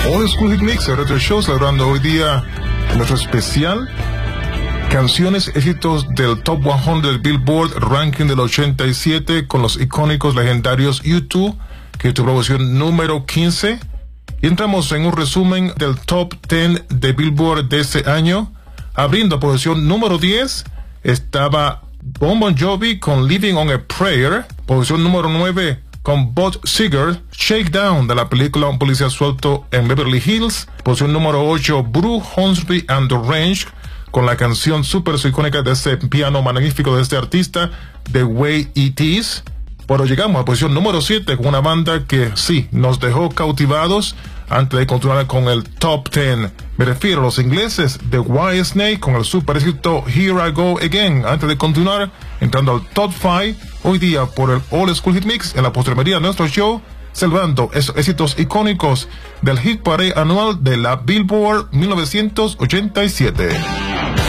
Old School Hit Mix, el Retro Show, celebrando hoy día nuestro especial canciones, éxitos del Top 100 del Billboard Ranking del 87 con los icónicos legendarios U2, que es tu promoción número 15. Y entramos en un resumen del Top 10 de Billboard de este año. Abriendo posición número 10 estaba Bon Jovi con Living on a Prayer. Posición número 9 con Bob Seger, Shakedown, de la película Un policía suelto en Beverly Hills. Posición número 8, Bruce Hornsby and the Range, con la canción super icónica de ese piano magnífico de este artista, The Way It Is. Pero llegamos a posición número 7 con una banda que sí, nos dejó cautivados antes de continuar con el Top 10. Me refiero a los ingleses de Whitesnake con el super éxito Here I Go Again. Antes de continuar, entrando al Top 5, hoy día por el Old School Hit Mix, en la postrimería de nuestro show, celebrando esos éxitos icónicos del Hit Parade anual de la Billboard 1987.